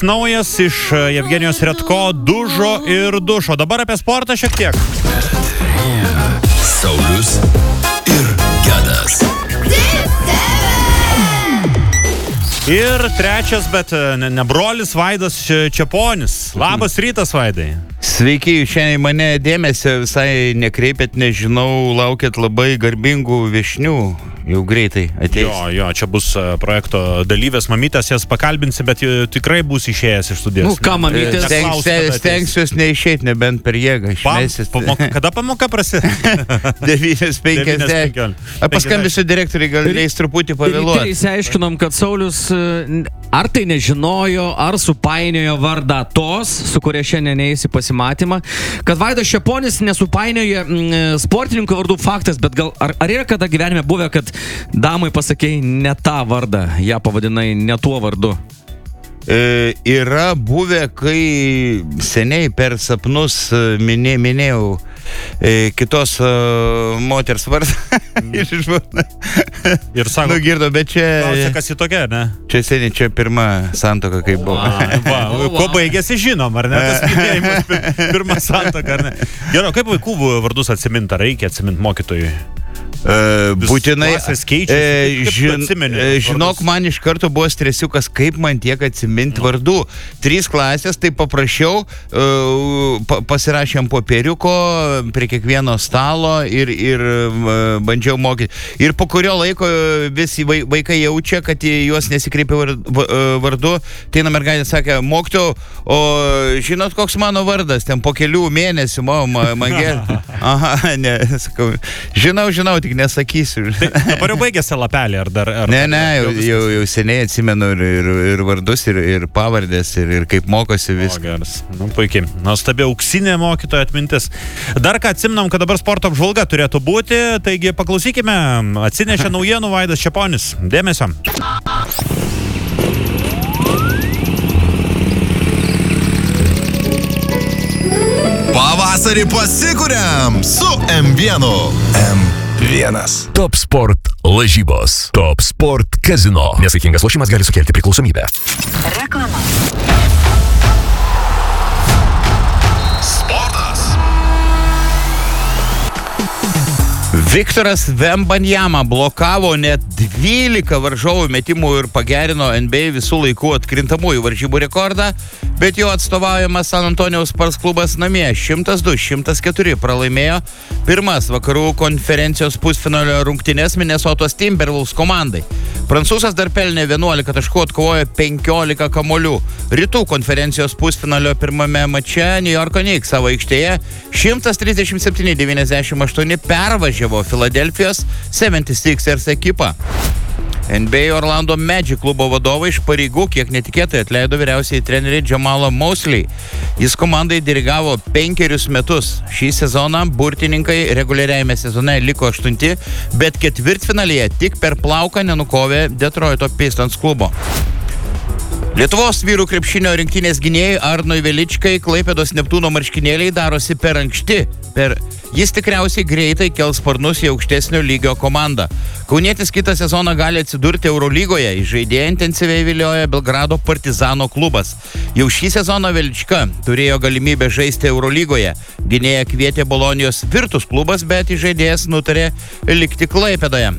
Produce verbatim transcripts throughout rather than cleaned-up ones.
naujas iš Jevgenijos Redko, Dužo ir Dušo. Dabar apie sportą šiek tiek. Saulius ir Gedas. Ir trečias, bet ne, ne brolis, Vaidas Čeponis. Labas rytas, Vaidai. Sveiki, šiandien mane dėmesio visai nekreipėt, nežinau, laukėt labai garbingų viešnių, jau greitai ateis. Jo, jo, čia bus projekto dalyvės, mamytės jas pakalbinsi, bet tikrai bus išėjęs iš studijos. Nu, ką mamytės? Stengs, stengs, stengsiuos neišeit, nebent per jėgą. Pam, pamoka, kada pamoka prasideda? devynios penkiasdešimt. Paskambisiu direktoriui, gal leis truputį pavėluoti. Ir įsiaiškinom, kad Saulius ar tai nežinojo, ar supainiojo vardą tos, su kuria šiandien eisi pasimatymą, kad Vaidas Čeponis nesupainioja sportininko vardų faktas, bet gal ar, ar yra kada gyvenime buvę, kad damai pasakėjai ne tą vardą, ją pavadinai ne tuo vardu? E, yra buvę, kai seniai per sapnus minė, minėjau e, kitos e, moters vardą. Ir sako, nugirdo, bet čia... Klausia, kas į tokia, ne? Čia seniai, čia pirma santuoka, kaip buvo. A, va, ko baigėsi, žinom, ar ne? Tas minėjimas, pirma santuoka, ar ne? Gerai, kaip vaikų vardus atsiminti, ar reikia atsiminti mokytojui? Uh, būtinai keičiasi, e, žin, atsimeni, e, žinok, man iš karto buvo stresiukas, kaip man tiek atsiminti no. vardų. Trys klasės, tai paprašiau, uh, pa, pasirašėm popieriuko prie kiekvieno stalo ir, ir uh, bandžiau mokyti. Ir po kurio laiko visi vaikai jaučia, kad juos nesikreipia vardu. Tai na mergaitė sakė, mokytojau, o žinot, koks mano vardas? Ten po kelių mėnesių, mama, man gėlė. Aha, ne, sakau, žinau, žinau, tik nesakysiu. Tai dabar jau baigėsi lapelį, ar dar... Ar, ne, ne, jau, jau, jau, jau seniai atsimenu ir, ir, ir vardus, ir, ir pavardės, ir, ir kaip mokosi viską. O, geras. Nu, puikiai. Nuostabi auksinė mokytojo atmintis. Dar ką atsimnam, kad dabar sporto apžvalga turėtų būti, taigi paklausykime. Atsinešė naujienų Vaidas Čeponis. Dėmesio. Pavasarį pasikuriam su M vienu. M vienas. Top Sport lažybos. Top Sport Casino. Nesaikingas lošimas gali sukelti priklausomybę. Reklama. Sportas. Viktoras Vembanjama blokavo net dvylika varžovų metimų ir pagerino N B A visų laikų atkrintamųjų varžybų rekordą, bet jo atstovaujamas San Antonijaus Spurs klubas namie šimtas du šimtas keturi pralaimėjo pirmas vakarų konferencijos pusfinalio rungtynes Minnesotos Timberwolves komandai. Prancūzas dar pelnė vienuolika taškų, atkovojo penkiolika kamuolių. Rytų konferencijos pusfinalio pirmame mače New Yorko Knicks savo aikštėje šimtas trisdešimt septyni devyniasdešimt aštuoni pervažiavo Philadelphijos seventy-sixers ekipą. N B A Orlando Magic klubo vadovai iš pareigų kiek netikėtai atleido vyriausiai trenerį Jamalą Mosley. Jis komandai dirigavo penkerius metus. Šį sezoną burtininkai reguliariajame sezone liko aštunti, bet ketvirtfinalyje tik per plauką nenukovė Detroito Pistons klubo. Lietuvos vyrų krepšinio rinktinės gynėjai Arnui Veličkai Klaipėdos Neptūno marškinėliai darosi per ankšti. Per... Jis tikriausiai greitai kels sparnus į aukštesnio lygio komandą. Kaunietis kitą sezoną gali atsidurti Eurolygoje. Į žaidėją intensyviai vilioja Belgrado Partizano klubas. Jau šį sezoną Velička turėjo galimybę žaisti Eurolygoje. Gynėją kvietė Bolonijos Virtus klubas, bet žaidėjas nutarė likti Klaipėdoje.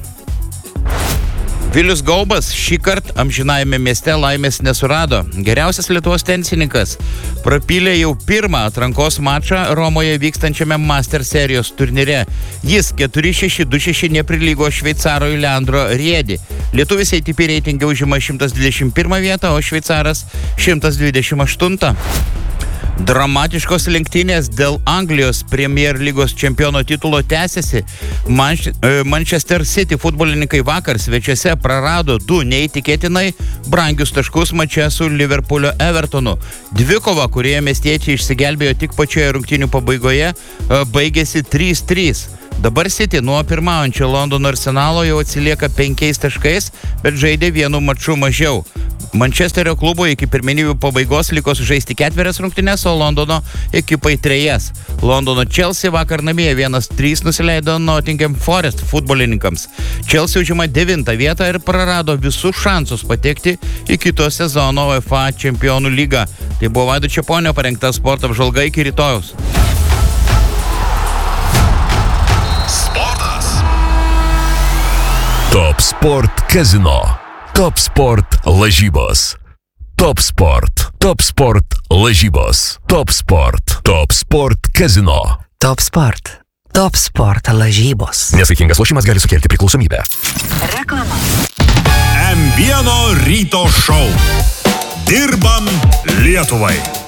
Vilius Gaubas šį kartą amžinajame mieste laimės nesurado. Geriausias Lietuvos tenisininkas prapylė jau pirmą atrankos mačą Romoje vykstančiame Master serijos turnyre. Jis keturi šeši du šeši neprilygo šveicarui Leandro Riedi. Lietuvis A T P reitinge užima šimtas dvidešimt pirmą vietą, o šveicaras šimtas dvidešimt aštuntą. Dramatiškos lenktynės dėl Anglijos Premier lygos čempiono titulo tęsiasi. Manch- Manchester City futbolininkai vakar svečiuose prarado du neįtikėtinai brangius taškus mače su Liverpoolio Evertonu. Dvikova, kurioje miestiečiai išsigelbėjo tik pačioje rungtynių pabaigoje, baigėsi trys trys. Dabar City nuo pirmaujančio Londono Arsenalo jau atsilieka penkiais taškais, bet žaidė vienu maču mažiau. Mančesterio klubo iki pirmenybių pabaigos liko sužaisti ketverias rungtynes, o Londono ekipai trejas. Londono Chelsea vakar namie vienas trys nusileido Nottingham Forest futbolininkams. Chelsea užima devintą vietą ir prarado visus šansus patekti į kito sezono UEFA Čempionų lygą. Tai buvo Vaido Čeponio parengta sporto apžvalga, iki rytojaus. Sportas. Top Sport Casino. Top Sport lažybos. Top Sport. Top Sport lažybos. Top Sport. Top Sport Casino. Top Sport. Top Sport lažybos. Nesaikingas lošimas gali sukelti priklausomybę. Reklama. M vieno ryto šou. Dirbam Lietuvai.